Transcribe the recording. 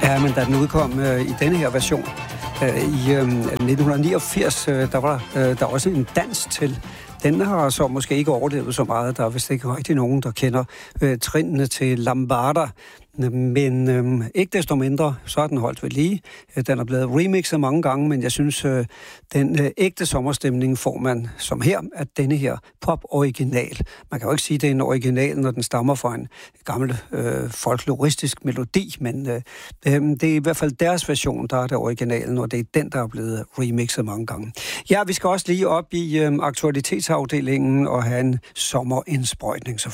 Ja, men da den udkom i denne her version i 1989, der var der også en dans til. Den har så måske ikke overlevet så meget. Der er vist ikke rigtig nogen, der kender trinene til Lambada. Men ikke desto mindre, så er den holdt ved lige. Den er blevet remixet mange gange, men jeg synes, den ægte sommerstemning får man som her, at denne her pop-original. Man kan jo ikke sige, at det er en original, når den stammer fra en gammel folkloristisk melodi, men det er i hvert fald deres version, der er det originalen, og det er den, der er blevet remixet mange gange. Ja, vi skal også lige op i aktualitetsafdelingen og have en sommerindsprøjtning selvfølgelig.